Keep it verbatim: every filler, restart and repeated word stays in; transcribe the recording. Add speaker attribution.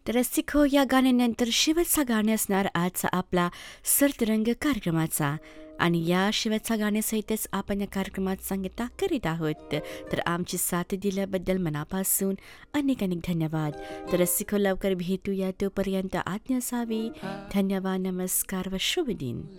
Speaker 1: तर रसिको या गाण्यानंतर शेवटचा गाणे असणार आजचा आपला सरतरंग कार्यक्रमाचा. आणि या शेवटच्या गाण्यासहितच आपण या कार्यक्रमात सांगता करीत आहोत. तर आमची साथ दिल्याबद्दल मनापासून अनेक अनेक धन्यवाद. तर रसिको लवकर भेटूया, तोपर्यंत आज्ञा असावी. धन्यवाद, नमस्कार व शुभ दिन.